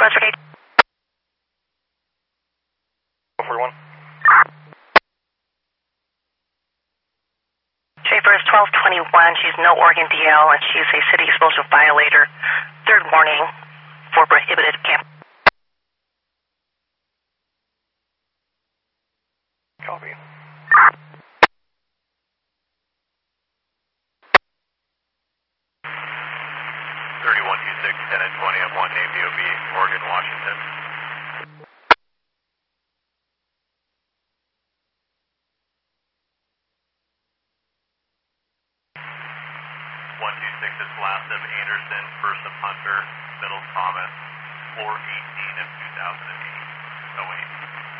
Roger, Kate. 41. Schaefer is 1221. She's no Oregon DL, and she's a city exposure violator. Third warning for prohibited camp. Copy. 3126, 10 and 20 on 1 name DOB, Oregon, Washington. One two six is last of Anderson, first of Hunter, middle Thomas, 4/18 of 2008. 08.